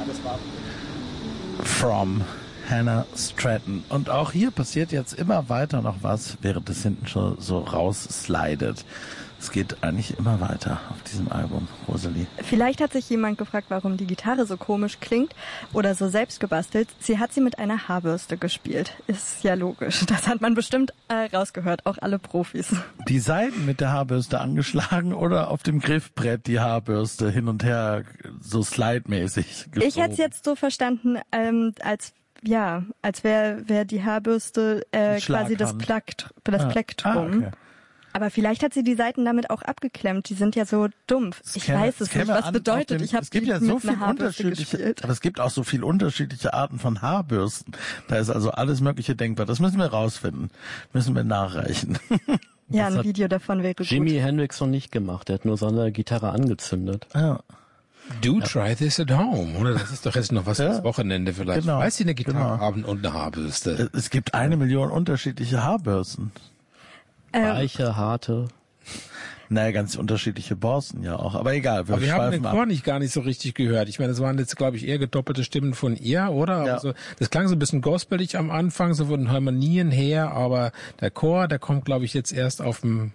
From Hannah Stratton. Und auch hier passiert jetzt immer weiter noch was, während es hinten schon so rausslidet. Es geht eigentlich immer weiter auf diesem Album, Rosalie. Vielleicht hat sich jemand gefragt, warum die Gitarre so komisch klingt oder so selbst gebastelt. Sie hat sie mit einer Haarbürste gespielt. Ist ja logisch. Das hat man bestimmt rausgehört, auch alle Profis. Die Seiten mit der Haarbürste angeschlagen oder auf dem Griffbrett die Haarbürste hin und her so slide-mäßig gezogen? Ich hätte es jetzt so verstanden, als wäre die Haarbürste quasi das Plektrum. Okay. Aber vielleicht hat sie die Seiten damit auch abgeklemmt. Die sind ja so dumpf. Ich weiß es nicht, was bedeutet. Ich habe ja so viel unterschiedliche, aber es gibt auch so viel unterschiedliche Arten von Haarbürsten. Da ist also alles Mögliche denkbar. Das müssen wir rausfinden. Müssen wir nachreichen. Ja, ein Video davon wäre gut. Jimi Hendrix noch nicht gemacht. Der hat nur seine Gitarre angezündet. Ja. Do try this at home, oder? Das ist doch jetzt noch was fürs Wochenende vielleicht. Genau. Weiß Sie eine Gitarre haben und eine Haarbürste? Es gibt 1 Million unterschiedliche Haarbürsten. Weiche, harte. Naja, ganz unterschiedliche Borsten ja auch. Aber egal, aber wir haben den Chor gar nicht so richtig gehört. Ich meine, das waren jetzt, glaube ich, eher gedoppelte Stimmen von ihr, oder? Ja. Also, das klang so ein bisschen gospelig am Anfang, so von Harmonien her, aber der Chor, der kommt, glaube ich, jetzt erst auf dem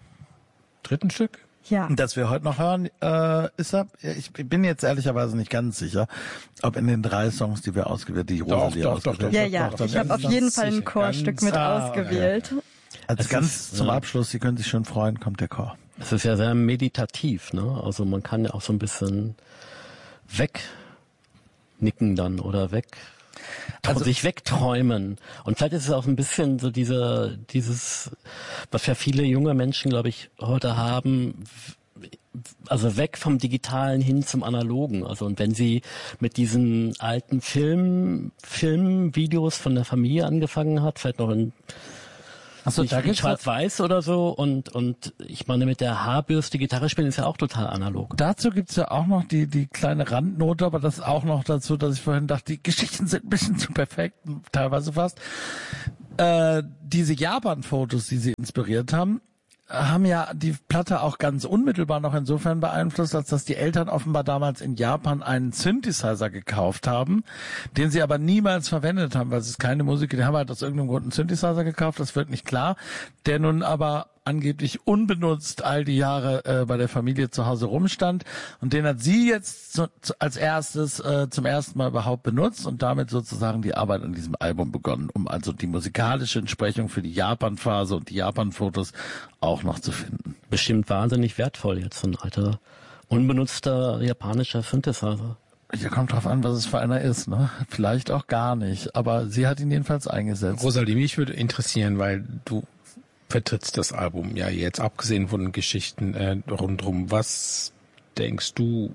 3. Stück. Ja. Das wir heute noch hören, ich bin jetzt ehrlicherweise nicht ganz sicher, ob in den 3 Songs, die wir ausgewählt, die Rosalie ausgewählt. Ja. Ich habe auf jeden Fall ein Chorstück mit ausgewählt. Ja. Also ganz zum Abschluss, Sie können sich schon freuen, kommt der Chor. Es ist ja sehr meditativ, ne? Also man kann ja auch so ein bisschen wegnicken dann oder sich wegträumen. Und vielleicht ist es auch ein bisschen so dieses, was ja viele junge Menschen, glaube ich, heute haben, also weg vom Digitalen hin zum Analogen. Also und wenn sie mit diesen alten Filmvideos von der Familie angefangen hat, vielleicht noch in Schwarz-Weiß oder so und ich meine, mit der Haarbürste Gitarre spielen ist ja auch total analog. Dazu gibt's ja auch noch die kleine Randnote, aber das auch noch dazu, dass ich vorhin dachte, die Geschichten sind ein bisschen zu perfekt, teilweise fast. Diese Japan-Fotos, die sie inspiriert haben ja die Platte auch ganz unmittelbar noch insofern beeinflusst, als dass die Eltern offenbar damals in Japan einen Synthesizer gekauft haben, den sie aber niemals verwendet haben, weil es ist keine Musik, die haben halt aus irgendeinem Grund einen Synthesizer gekauft, das wird nicht klar, der nun aber angeblich unbenutzt all die Jahre bei der Familie zu Hause rumstand und den hat sie jetzt als erstes zum ersten Mal überhaupt benutzt und damit sozusagen die Arbeit an diesem Album begonnen, um also die musikalische Entsprechung für die Japan-Phase und die Japan-Fotos auch noch zu finden. Bestimmt wahnsinnig wertvoll jetzt, so ein alter, unbenutzter japanischer Synthesizer. Ja, kommt drauf an, was es für einer ist, ne? Vielleicht auch gar nicht, aber sie hat ihn jedenfalls eingesetzt. Rosalie, mich würde interessieren, weil du vertrittst das Album ja jetzt, abgesehen von den Geschichten rundherum. Was denkst du,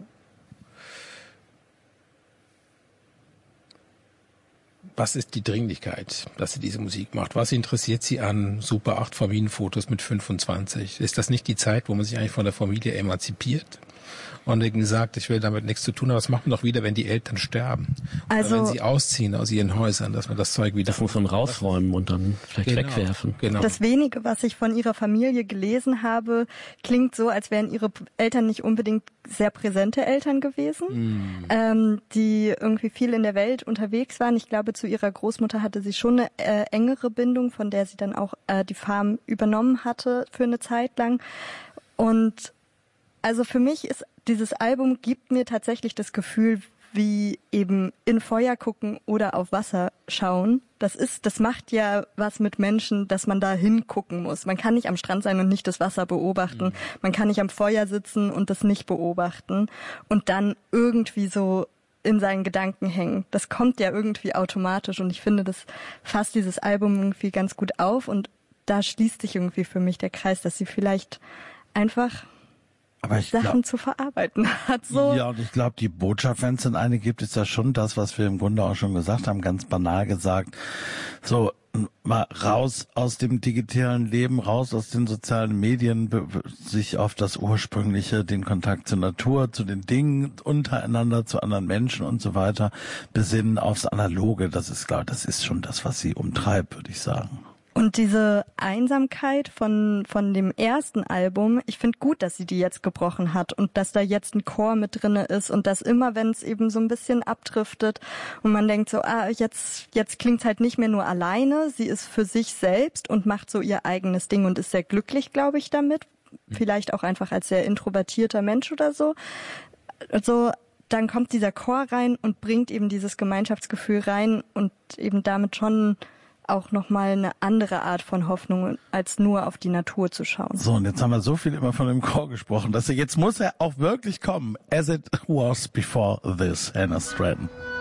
was ist die Dringlichkeit, dass sie diese Musik macht? Was interessiert sie an Super 8 Familienfotos mit 25? Ist das nicht die Zeit, wo man sich eigentlich von der Familie emanzipiert? Und gesagt, ich will damit nichts zu tun, aber was macht man doch wieder, wenn die Eltern sterben? Oder wenn sie ausziehen aus ihren Häusern, dass man das Zeug wieder... Das muss man rausräumen und dann vielleicht wegwerfen. Genau. Das wenige, was ich von ihrer Familie gelesen habe, klingt so, als wären ihre Eltern nicht unbedingt sehr präsente Eltern gewesen, die irgendwie viel in der Welt unterwegs waren. Ich glaube, zu ihrer Großmutter hatte sie schon eine engere Bindung, von der sie dann auch die Farm übernommen hatte für eine Zeit lang. Und also für mich ist dieses Album gibt mir tatsächlich das Gefühl, wie eben in Feuer gucken oder auf Wasser schauen. Das macht ja was mit Menschen, dass man da hingucken muss. Man kann nicht am Strand sein und nicht das Wasser beobachten. Man kann nicht am Feuer sitzen und das nicht beobachten und dann irgendwie so in seinen Gedanken hängen. Das kommt ja irgendwie automatisch und ich finde, das fasst dieses Album irgendwie ganz gut auf und da schließt sich irgendwie für mich der Kreis, dass sie vielleicht einfach Sachen zu verarbeiten hat. So. Ja, und ich glaube, die Botschaft, wenn es denn eine gibt, ist ja schon das, was wir im Grunde auch schon gesagt haben, ganz banal gesagt. So, mal raus aus dem digitalen Leben, raus aus den sozialen Medien, sich auf das Ursprüngliche, den Kontakt zur Natur, zu den Dingen untereinander, zu anderen Menschen und so weiter, besinnen aufs Analoge. Das ist klar, das ist schon das, was sie umtreibt, würde ich sagen. Und diese Einsamkeit von dem ersten Album, ich finde gut, dass sie die jetzt gebrochen hat und dass da jetzt ein Chor mit drinne ist und dass immer, wenn es eben so ein bisschen abdriftet und man denkt so, jetzt klingt's halt nicht mehr nur alleine, sie ist für sich selbst und macht so ihr eigenes Ding und ist sehr glücklich, glaube ich, damit. Vielleicht auch einfach als sehr introvertierter Mensch oder so. Also dann kommt dieser Chor rein und bringt eben dieses Gemeinschaftsgefühl rein und eben damit schon auch nochmal eine andere Art von Hoffnung, als nur auf die Natur zu schauen. So, und jetzt haben wir so viel immer von dem Chor gesprochen, dass jetzt muss er auch wirklich kommen. As it was before this, Hannah Stratton.